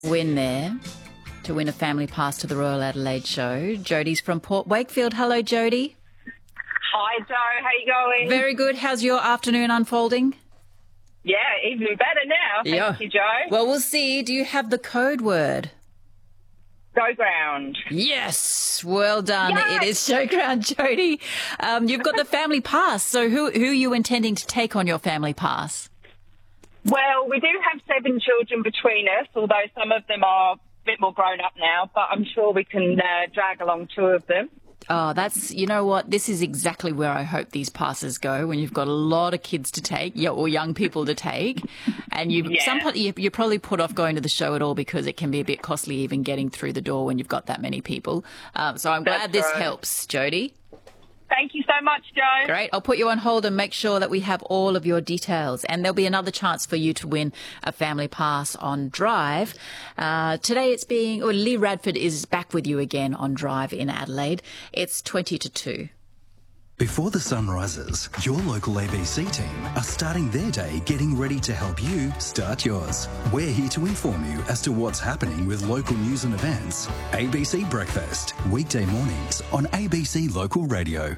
win there to win a family pass to the Royal Adelaide show. Jodie's from Port Wakefield. Hello, Jodie. Hi, Joe. How you going? Very good. How's your afternoon unfolding? Yeah, even better now. Thank you, Joe. Well, we'll see. Do you have the code word? Showground. Yes. Well done. Yay! It is Showground, Jodie. You've got the family pass. So who are you intending to take on your family pass? Well, we do have 7 children between us, although some of them are a bit more grown up now, but I'm sure we can drag along 2 of them. Oh, you know what? This is exactly where I hope these passes go, when you've got a lot of kids to take, or young people to take, and you're probably put off going to the show at all because it can be a bit costly even getting through the door when you've got that many people. So I'm glad this helps, Jodie. Thank you so much, Joe. Great. I'll put you on hold and make sure that we have all of your details. And there'll be another chance for you to win a family pass on Drive. Today Lee Radford is back with you again on Drive in Adelaide. It's 20 to 2. Before the sun rises, your local ABC team are starting their day getting ready to help you start yours. We're here to inform you as to what's happening with local news and events. ABC Breakfast, weekday mornings on ABC Local Radio.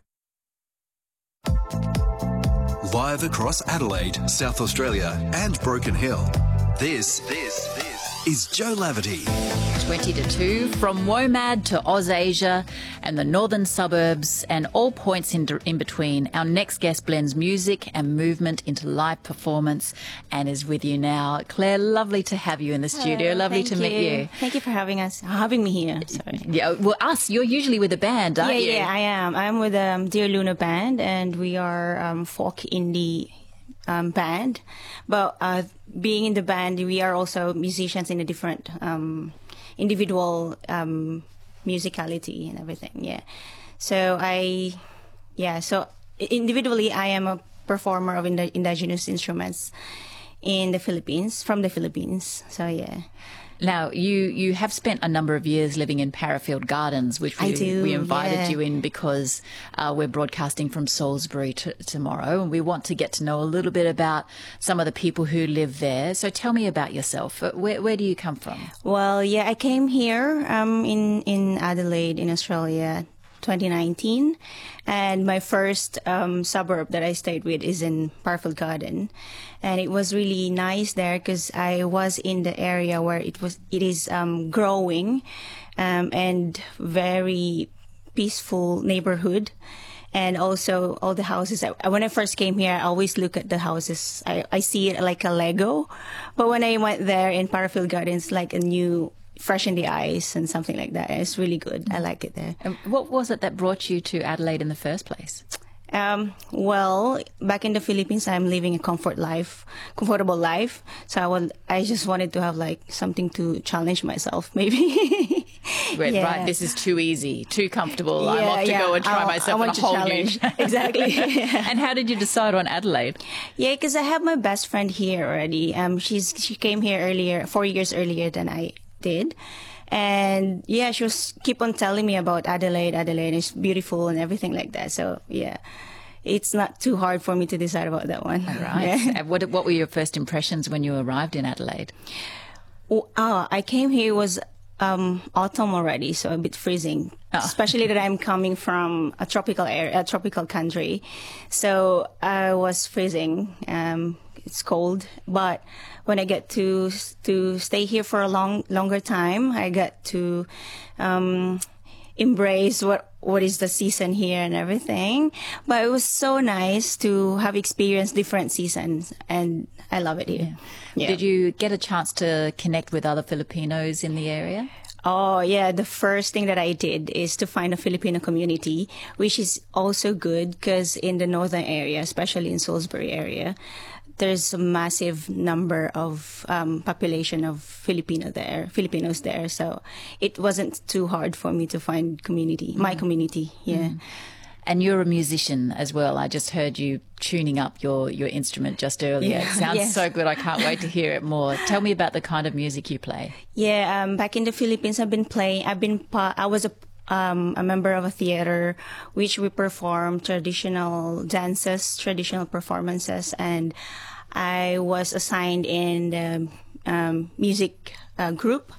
Live across Adelaide, South Australia and Broken Hill. This is Joe Laverty. 20 to 2 from WOMAD to Ausasia and the northern suburbs and all points in between. Our next guest blends music and movement into live performance and is with you now. Claire, lovely to have you in the studio. Hello, lovely to meet you. Thank you for having me here. Sorry. Yeah, well, you're usually with a band, aren't you? Yeah, I am. I'm with Dear Luna Band, and we are folk indie band. But being in the band, we are also musicians in a different individual musicality and everything. Yeah. So individually, I am a performer of indigenous instruments in the Philippines, from the Philippines. So yeah. Now, you have spent a number of years living in Parafield Gardens, which we invited you in because we're broadcasting from Salisbury tomorrow, and we want to get to know a little bit about some of the people who live there. So tell me about yourself. Where do you come from? Well, yeah, I came here in Adelaide, in Australia, 2019, and my first suburb that I stayed with is in Parafield Garden, and it was really nice there because I was in the area where it is growing and very peaceful neighborhood. And also all the houses, when I first came here, I always look at the houses. I see it like a Lego, but when I went there in Parafield Gardens, like a new, fresh in the eyes and something like that. It's really good. I like it there. And what was it that brought you to Adelaide in the first place? Well, back in the Philippines, I'm living a comfortable life. So I just wanted to have like something to challenge myself, maybe. Right, this is too easy, too comfortable. I'm off to go and try myself in a whole new. Exactly. And how did you decide on Adelaide? Yeah, because I have my best friend here already. She came here 4 years earlier than I did. And yeah, she was keep on telling me about Adelaide is beautiful and everything like that. So yeah, it's not too hard for me to decide about that one. Right. Yeah. What were your first impressions when you arrived in Adelaide? I came here, was autumn already, so a bit freezing. Especially that I'm coming from a tropical area, a tropical country. So I was freezing. It's cold, but when I get to stay here for a longer time, I get to embrace what is the season here and everything. But it was so nice to have experienced different seasons, and I love it here. Yeah. Did you get a chance to connect with other Filipinos in the area? Oh, yeah. The first thing that I did is to find a Filipino community, which is also good because in the northern area, especially in Salisbury area, there's a massive number of population of Filipinos there. So it wasn't too hard for me to find my community. Yeah. Mm. And you're a musician as well. I just heard you tuning up your instrument just earlier. Yeah. It sounds so good. I can't wait to hear it more. Tell me about the kind of music you play. Yeah, back in the Philippines, I was a member of a theater which we perform traditional dances, traditional performances, and I was assigned in the music group